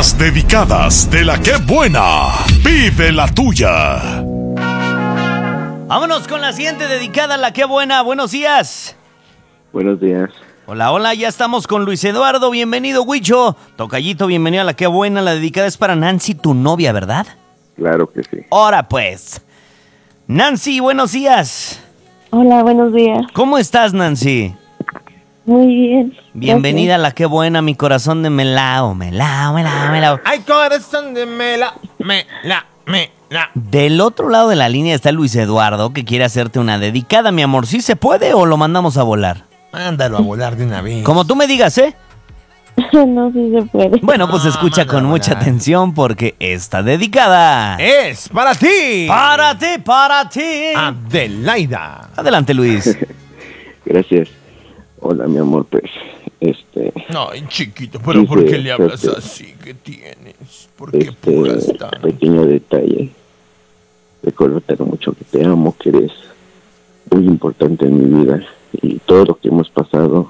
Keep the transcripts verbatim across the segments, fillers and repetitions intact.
Las dedicadas de la que buena. Vive la tuya. Vámonos con la siguiente dedicada, la que buena. Buenos días. Buenos días. Hola, hola, ya estamos con Luis Eduardo. Bienvenido, Huicho. Tocayito, bienvenido a la que buena. La dedicada es para Nancy, tu novia, ¿verdad? Claro que sí. Ahora pues. Nancy, buenos días. Hola, buenos días. ¿Cómo estás, Nancy? Muy bien. Bienvenida a la que buena, mi corazón de melao, melao, melao, melao. Ay, corazón de mela, mela, mela. Del otro lado de la línea está Luis Eduardo, que quiere hacerte una dedicada, mi amor. ¿Sí se puede o lo mandamos a volar? Mándalo a volar de una vez. Como tú me digas, ¿eh? No, sí se puede. Bueno, pues Ah, escucha con mándalo a mucha volar. atención porque está dedicada. Es para ti. Para ti, para ti. Adelaida. Adelante, Luis. Gracias. Hola, mi amor, pues, este, Ay, chiquito, pero Sí, ¿por sí, qué le hablas este, así? ¿Qué tienes? ¿Por qué este puras tan? pequeño detalle. Recordarte lo mucho que te amo, que eres muy importante en mi vida y todo lo que hemos pasado.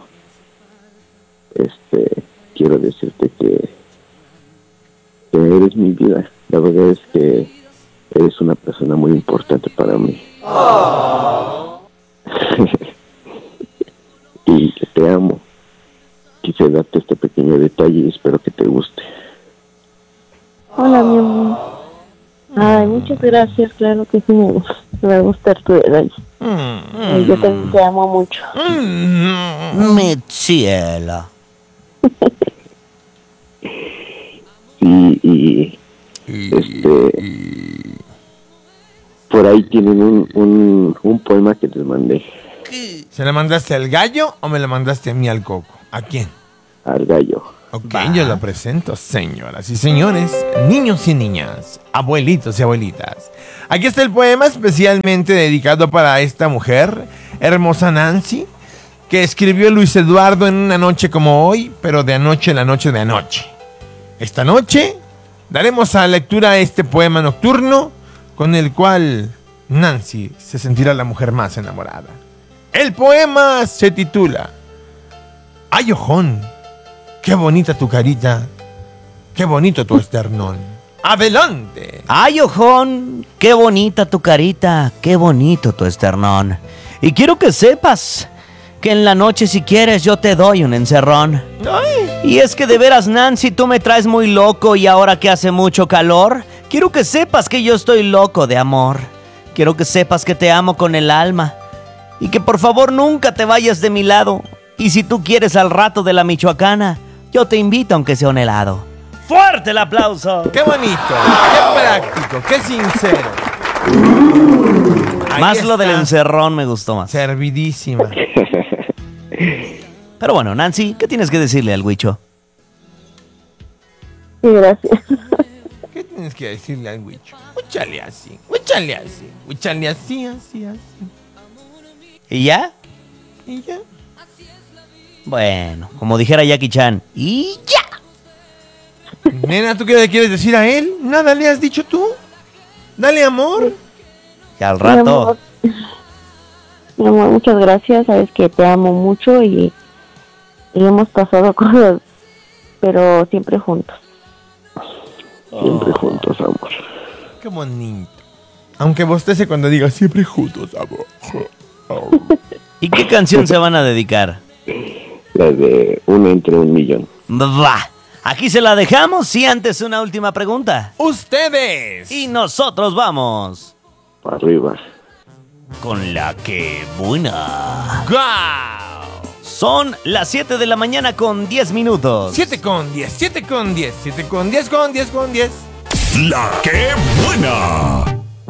Este, quiero decirte que, que eres mi vida. La verdad es que eres una persona muy importante para mí. Y que te amo. Quise darte este pequeño detalle y espero que te guste. Hola, mi amor. Ay, muchas gracias. Claro que sí me gusta. Me gusta tu detalle. Ay, yo también te amo mucho. Mi cielo. Sí, y este por ahí tienen un, un, un poema que les mandé ¿Se le mandaste al gallo o me lo mandaste a mí al coco? ¿A quién? al gallo. Ok, yo lo presento, señoras y señores, niños y niñas, abuelitos y abuelitas. Aquí está el poema especialmente dedicado para esta mujer, hermosa Nancy, que escribió Luis Eduardo en una noche como hoy, pero de anoche en la noche de anoche. Esta noche daremos a lectura este poema nocturno con el cual Nancy se sentirá la mujer más enamorada. El poema se titula Ay, ojón, qué bonita tu carita, qué bonito tu esternón. ¡Adelante! Ay, ojón, qué bonita tu carita, qué bonito tu esternón. Y quiero que sepas que en la noche si quieres yo te doy un encerrón. ¡Ay! Y es que de veras, Nancy, tú me traes muy loco y ahora que hace mucho calor, quiero que sepas que yo estoy loco de amor. Quiero que sepas que te amo con el alma y que por favor nunca te vayas de mi lado. Y si tú quieres al rato de la Michoacana, yo te invito aunque sea un helado. ¡Fuerte el aplauso! ¡Qué bonito! ¡Qué práctico! ¡Qué sincero! Ahí Más lo está. del encerrón me gustó más. Servidísima. Pero bueno, Nancy, ¿qué tienes que decirle al Huicho? Sí, gracias. ¿Qué tienes que decirle al Huicho? Úchale así, úchale así, úchale así, así, así. ¿Y ya? Y ya. Bueno, como dijera Jackie Chan, ¡y ya! Nena, ¿tú qué le quieres decir a él? Nada le has dicho tú. Dale amor. Que al Mi rato... amor, mi amor, muchas gracias. Sabes que te amo mucho y, y hemos pasado cosas, pero siempre juntos. Siempre juntos, amor. Qué bonito. Aunque bostece cuando diga siempre juntos, amor. ¿Y qué canción se van a dedicar? La de uno entre un millón. Va. Aquí se la dejamos y antes una última pregunta. Ustedes. Y nosotros vamos Para arriba. con la que buena. ¡Guau! Son las siete de la mañana con diez minutos. siete con diez, siete con diez, siete con diez, con diez, con diez. La que buena.